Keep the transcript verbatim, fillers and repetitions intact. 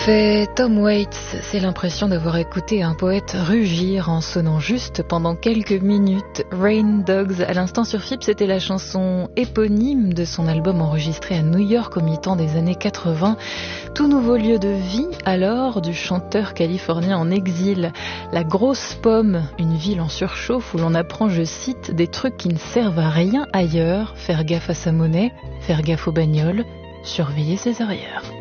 Fait Tom Waits, c'est l'impression d'avoir écouté un poète rugir en sonnant juste pendant quelques minutes. Rain Dogs, à l'instant sur F I P, c'était la chanson éponyme de son album enregistré à New York au mi-temps des années quatre-vingts. Tout nouveau lieu de vie alors du chanteur californien en exil. La Grosse Pomme, une ville en surchauffe où l'on apprend, je cite, des trucs qui ne servent à rien ailleurs. Faire gaffe à sa monnaie, faire gaffe aux bagnoles, surveiller ses arrières.